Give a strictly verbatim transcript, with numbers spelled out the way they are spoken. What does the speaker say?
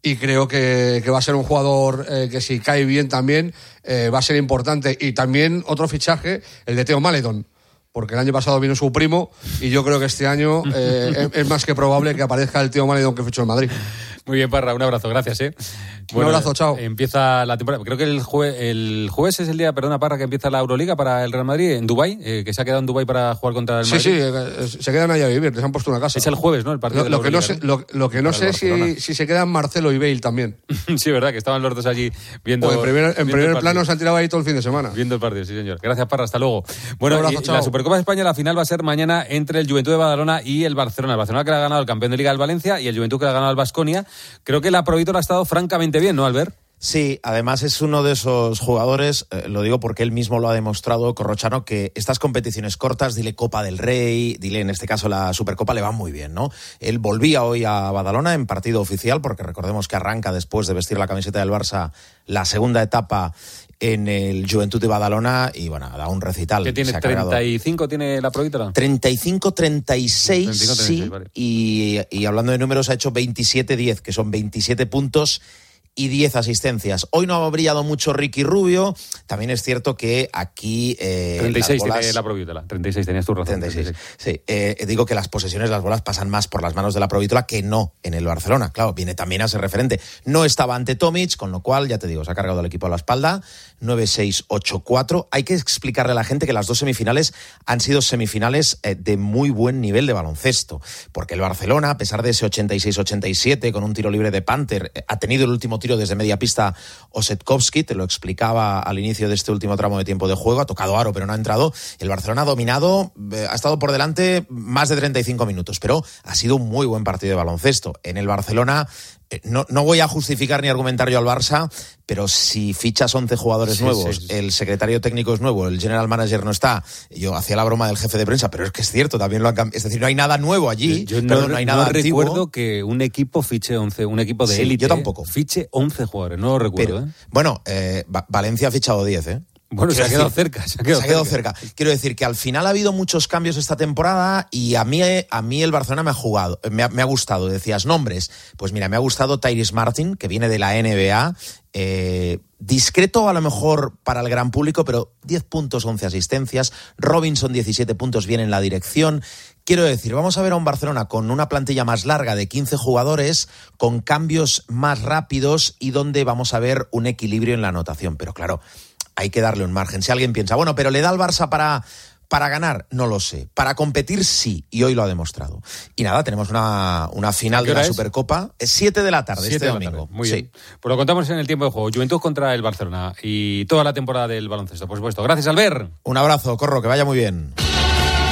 y creo que, que va a ser un jugador eh, que si cae bien también eh, va a ser importante. Y también otro fichaje, el de Theo Maledon, porque el año pasado vino su primo y yo creo que este año eh, es, es más que probable que aparezca el Theo Maledon que fichó en Madrid. Muy bien, Parra, un abrazo, gracias, ¿eh? Bueno, un abrazo, chao. Empieza la temporada, creo que el, jue, el jueves es el día, perdona, Parra, que empieza la Euroliga para el Real Madrid en Dubái, eh, que se ha quedado en Dubái para jugar contra el Madrid. Sí, sí, eh, se quedan allí a vivir, les han puesto una casa. Es el jueves, ¿no? El partido Lo, de la lo, que, no Euroliga, sé, ¿no? lo, lo que no sé si, si se quedan Marcelo y Bale también. Sí, verdad, que estaban los dos allí viendo. Pues en primer, en primer plano se han tirado ahí todo el fin de semana. Viendo el partido, sí, señor. Gracias, Parra, hasta luego. Bueno, un abrazo, y la Supercopa de España, la final va a ser mañana entre el Juventud de Badalona y el Barcelona. El Barcelona que le ha ganado al campeón de Liga del Valencia y el Juventud que le ha ganado al Baskonia. Creo que la Provítola ha estado francamente bien, ¿no, Albert? Sí, además es uno de esos jugadores, eh, lo digo porque él mismo lo ha demostrado, Corrochano, que estas competiciones cortas, dile Copa del Rey, dile en este caso la Supercopa, le van muy bien, ¿no? Él volvía hoy a Badalona en partido oficial, porque recordemos que arranca después de vestir la camiseta del Barça la segunda etapa en el Juventud de Badalona y bueno, da un recital. ¿Qué tiene? ¿treinta y cinco tiene la Provítola? treinta y cinco treinta y seis, sí, vale. y, y hablando de números ha hecho veintisiete diez, que son veintisiete puntos y diez asistencias. Hoy no ha brillado mucho Ricky Rubio. También es cierto que aquí... Eh, treinta y seis bolas... tiene la Provítola. treinta y seis, tenías tu razón. treinta y seis. Sí, eh, digo que las posesiones, las bolas pasan más por las manos de la Provítola que no en el Barcelona. Claro, viene también a ser referente. No estaba ante Tomic, con lo cual, ya te digo, se ha cargado el equipo a la espalda. nueve seis ocho cuatro. Hay que explicarle a la gente que las dos semifinales han sido semifinales eh, de muy buen nivel de baloncesto. Porque el Barcelona, a pesar de ese ochenta y seis ochenta y siete, con un tiro libre de Panther, eh, ha tenido el último tiro desde media pista Osetkowski, te lo explicaba al inicio de este último tramo de tiempo de juego, ha tocado aro pero no ha entrado. El Barcelona ha dominado, eh, ha estado por delante más de treinta y cinco minutos, pero ha sido un muy buen partido de baloncesto. En el Barcelona, eh, no, no voy a justificar ni argumentar yo al Barça, pero si fichas once jugadores sí, nuevos, sí, sí. el secretario técnico es nuevo, el general manager no está, yo hacía la broma del jefe de prensa, pero es que es cierto, también lo han cambiado, es decir, no hay nada nuevo allí, yo, yo perdón, no, no hay nada no antiguo. recuerdo que un equipo fiche once, un equipo de élite, sí, yo tampoco. fiche once jugadores, no lo recuerdo. Pero, ¿eh? Bueno, eh, Valencia ha fichado diez, ¿eh? Bueno, se ha quedado cerca. Se ha quedado, se ha quedado cerca. cerca. Quiero decir que al final ha habido muchos cambios esta temporada y a mí, a mí el Barcelona me ha jugado, me ha, me ha gustado. Decías nombres. Pues mira, me ha gustado Tyrese Martin, que viene de la N B A. Eh, discreto a lo mejor para el gran público, pero diez puntos, once asistencias. Robinson, diecisiete puntos, viene en la dirección. Quiero decir, vamos a ver a un Barcelona con una plantilla más larga de quince jugadores, con cambios más rápidos y donde vamos a ver un equilibrio en la anotación. Pero claro, hay que darle un margen. Si alguien piensa, bueno, pero ¿le da al Barça para, para ganar? No lo sé. Para competir, sí. Y hoy lo ha demostrado. Y nada, tenemos una, una final de la es? Supercopa. Es siete de la tarde este domingo. Muy sí. bien. Pues lo contamos en el tiempo de juego. Juventud contra el Barcelona. Y toda la temporada del baloncesto, por supuesto. Gracias, Albert. Un abrazo, Corro, que vaya muy bien.